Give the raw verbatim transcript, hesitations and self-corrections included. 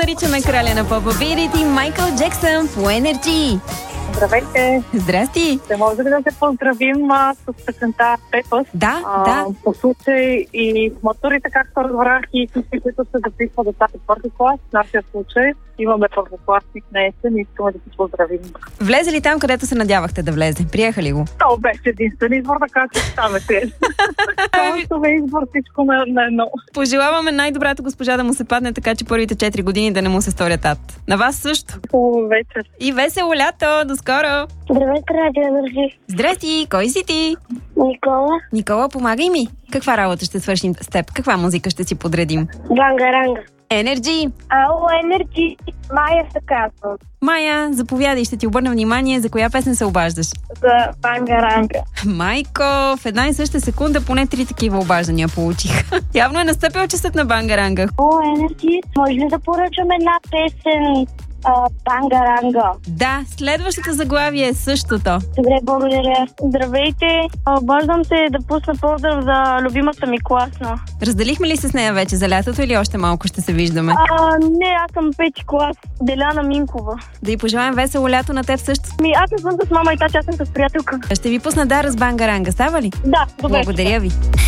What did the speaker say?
наричаме краля на попа. Бидейте Майкъл Джексън по Energy. Здравейте! Здрасти! Ще може ли да се поздравим а, с песента Пепъс? Да, а, да. По случай и матурите, както разбрах, и всички, които се записват до тази първи клас, в нашия случай имаме първокласник на есен и искаме да се поздравим. Влезе ли там, където се надявахте да влезе? Приеха ли го? То беше единствен избор, така че стане приятел. Това е избор всичко на, на едно. Пожелаваме най-добрата госпожа да му се падне, така че първите четири години да не му се сторят ад. На вас също. Хубава вечер. И весело лято! До скоро! Здравейте, Радио Енерджи. Здрасти! Кой си ти? Никола. Никола, помагай ми. Каква работа ще свършим с теб? Каква музика ще си подредим? Бангаранга. Energy! Ало, Енерджи. Майя се казва. Майя, заповядай, ще ти обърна внимание за коя песен се обаждаш. За Бангаранга. Майко, в една и съща секунда поне три такива обаждания получих. Явно е настъпил часът на Бангаранга. О, Енерджи, може ли да поръчаме една песен а, Бангаранга? Да, следващото заглавие е същото. Добре, благодаря. Здравейте, обаждам се да пусна поздрав за любимата ми класна. Разделихме ли се с нея вече за лятото или още малко ще се виждаме? А, не, аз съм пети клас. Деляна Минкова. Да й пожелаем весело лято на теб също. Ми, аз не съм с мама и тача, аз съм с приятелка. Ще ви пусна Дара с Бангаранга, става ли? Да, добре. Благодаря ви.